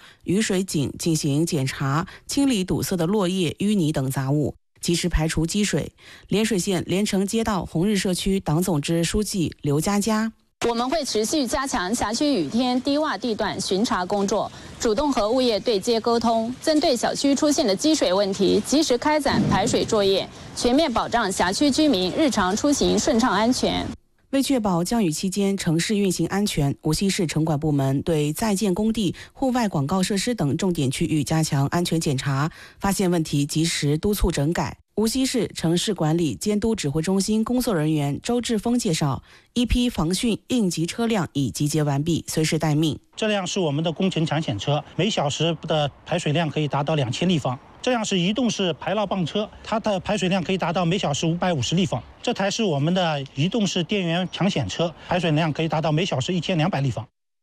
雨水井进行检查，清理堵塞的落叶、淤泥等杂物，及时排除积水。涟水县连城街道红日社区党总支书记刘佳佳。 我们会持续加强辖区雨天低洼地段巡查工作，主动和物业对接沟通，针对小区出现的积水问题，及时开展排水作业，全面保障辖区居民日常出行顺畅安全。 为确保降雨期间城市运行安全，无锡市城管部门对在建工地、户外广告设施等重点区域加强安全检查，发现问题及时督促整改。无锡市城市管理监督指挥中心工作人员周志峰介绍，一批防汛应急车辆已集结完毕，随时待命。 这辆是我们的工程抢险车，每小时的排水量可以达到2000立方。这辆是移动式排涝泵车，它的排水量可以达到每小时550立方。这台是我们的移动式电源抢险车，排水量可以达到每小时1200立方。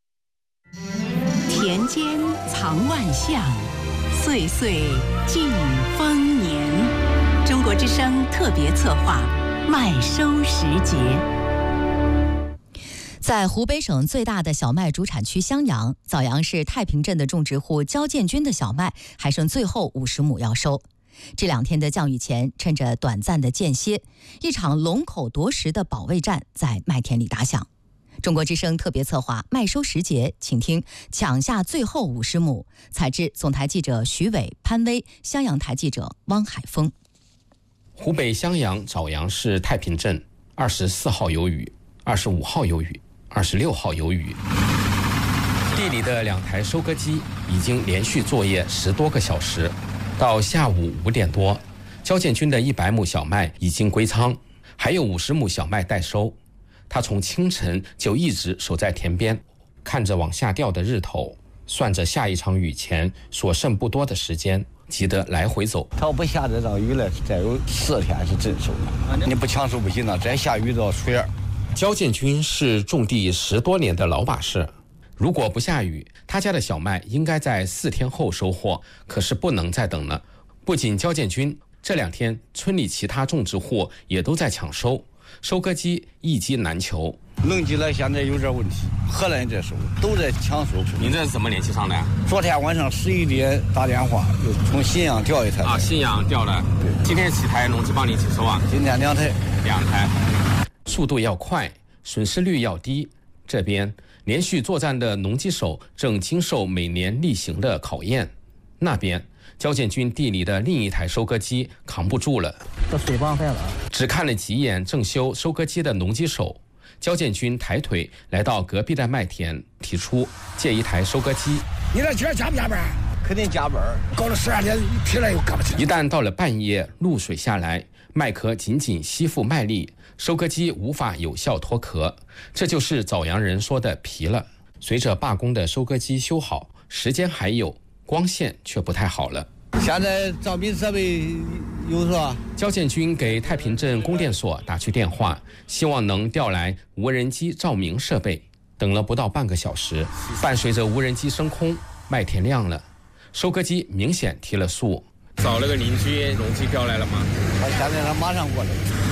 田间藏万象，岁岁尽丰年。中国之声特别策划麦收时节。 在湖北省最大的小麦主产区襄阳，枣阳市太平镇的种植户焦建军的小麦还剩最后50亩要收。这2天的降雨前，趁着短暂的间歇，一场龙口夺食的保卫战在麦田里打响。中国之声特别策划麦收时节，请听抢下最后50亩。采制总台记者徐伟、潘威，襄阳台记者汪海峰。 湖北襄阳枣阳市太平镇24号有雨，25号有雨，26号有雨。地里的2台收割机已经连续作业10多个小时，到下午5点多，焦建军的100亩小麦已经归仓，还有50亩小麦待收。他从清晨就一直守在田边，看着往下掉的日头，算着下一场雨前所剩不多的时间，急得来回走。 它不下这场雨了，再有4天是真收了。你不抢收不行了，再下雨都要水儿。 焦建军是种地10多年的老把式，如果不下雨，他家的小麦应该在4天后收获，可是不能再等了。不仅焦建军，这2天村里其他种植户也都在抢收，收割机一机难求。 农机了现在有点问题，荷兰这收都在抢收。 您这是怎么联系上的？ 昨天晚上11点打电话，又从信阳调一台。 信阳调了。今天几台农机帮你一起收啊？ 今天2台。 2台。速度要快，损失率要低。这边连续作战的农机手正经受每年例行的考验，那边焦建军地里的另一台收割机扛不住了， 这水帮坏了。 只看了几眼正修收割机的农机手，焦建军抬腿来到隔壁的麦田，提出借一台收割机。 你这今儿加不加班？ 肯定加班， 搞了12点疲了又干不起。 一旦到了半夜，露水下来，麦壳紧紧吸附麦粒，收割机无法有效脱壳，这就是枣阳人说的疲了。随着罢工的收割机修好，时间还有，光线却不太好了。 现在照明设备有是吧？ 焦建军给太平镇供电所打去电话，希望能调来无人机照明设备。等了不到半个小时，伴随着无人机升空，麦田亮了，收割机明显提了速。 找了个邻居，农机调来了吗？ 现在他马上过来。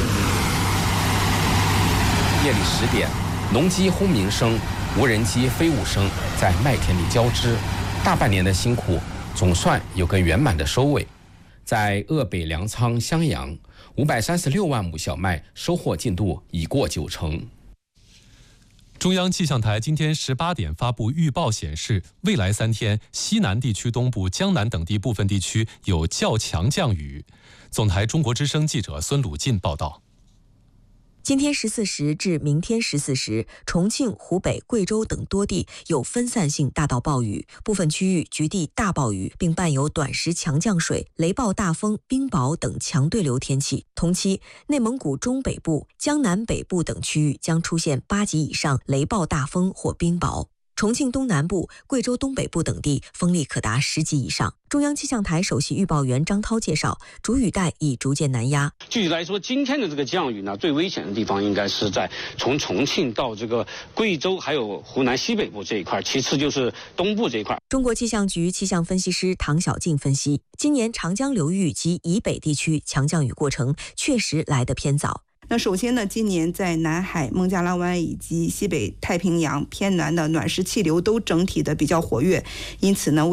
夜里10点，农机轰鸣声、无人机飞舞声在麦田里交织，大半年的辛苦总算有个圆满的收尾。在鄂北粮仓襄阳，536万亩小麦收获进度已过90%。 中央气象台今天18点发布预报显示，未来3天西南地区东部、江南等地部分地区有较强降雨。总台中国之声记者孙鲁进报道。 今天14时至明天14时，重庆、湖北、贵州等多地有分散性大到暴雨，部分区域局地大暴雨，并伴有短时强降水、雷暴大风、冰雹等强对流天气。同期，内蒙古中北部、江南北部等区域将出现8级以上雷暴大风或冰雹。重庆东南部、贵州东北部等地风力可达10级以上。中央气象台首席预报员张涛介绍，主雨带已逐渐南压。 具体来说，今天的这个降雨呢，最危险的地方应该是在从重庆到这个贵州还有湖南西北部这一块，其次就是东部这一块。 中国气象局气象分析师唐小静分析，今年长江流域及以北地区强降雨过程确实来得偏早。 那首先呢，今年在南海、孟加拉湾以及西北太平洋偏南的暖湿气流都整体的比较活跃，因此呢